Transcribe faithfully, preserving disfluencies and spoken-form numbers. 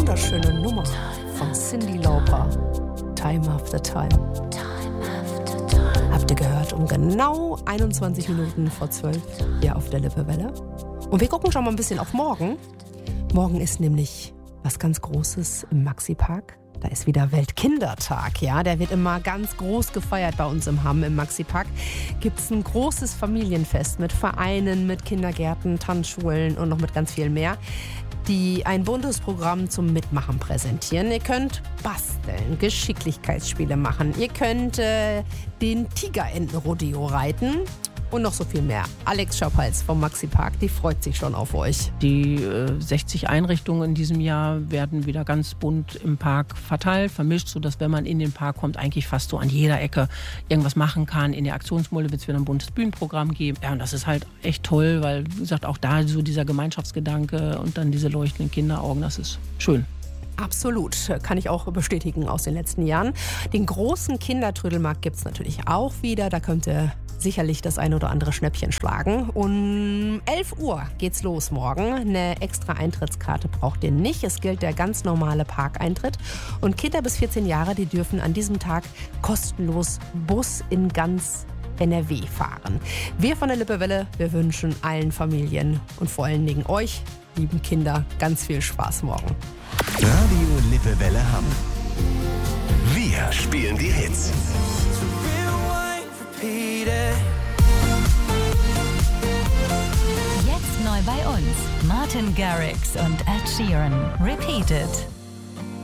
wunderschöne Nummer von Cyndi Lauper. Time After Time. Habt ihr gehört, um genau einundzwanzig Minuten vor zwölf hier auf der Lippewelle. Und wir gucken schon mal ein bisschen auf morgen. Morgen ist nämlich was ganz Großes im Maxi-Park. Da ist wieder Weltkindertag, ja. Der wird immer ganz groß gefeiert bei uns im Hamm im Maxi-Park. Gibt es ein großes Familienfest mit Vereinen, mit Kindergärten, Tanzschulen und noch mit ganz viel mehr, die ein buntes Programm zum Mitmachen präsentieren. Ihr könnt basteln, Geschicklichkeitsspiele machen. Ihr könnt äh, den Tigerenten-Rodeo reiten. Und noch so viel mehr. Alex Schappals vom Maxi-Park, die freut sich schon auf euch. Die äh, sechzig Einrichtungen in diesem Jahr werden wieder ganz bunt im Park verteilt, vermischt, sodass, wenn man in den Park kommt, eigentlich fast so an jeder Ecke irgendwas machen kann. In der Aktionsmulde wird es wieder ein buntes Bühnenprogramm geben. Ja, und das ist halt echt toll, weil, wie gesagt, auch da so dieser Gemeinschaftsgedanke und dann diese leuchtenden Kinderaugen, das ist schön. Absolut, kann ich auch bestätigen aus den letzten Jahren. Den großen Kindertrödelmarkt gibt es natürlich auch wieder. Da könnt ihr sicherlich das ein oder andere Schnäppchen schlagen. Um elf Uhr geht's los morgen. Eine extra Eintrittskarte braucht ihr nicht. Es gilt der ganz normale Parkeintritt. Und Kinder bis vierzehn Jahre, die dürfen an diesem Tag kostenlos Bus in ganz N R W fahren. Wir von der Lippewelle, wir wünschen allen Familien und vor allen Dingen euch, lieben Kinder, ganz viel Spaß morgen. Radio Lippewelle Hamm. Wir spielen die Hits. Jetzt neu bei uns. Martin Garrix und Ed Sheeran. Repeat It.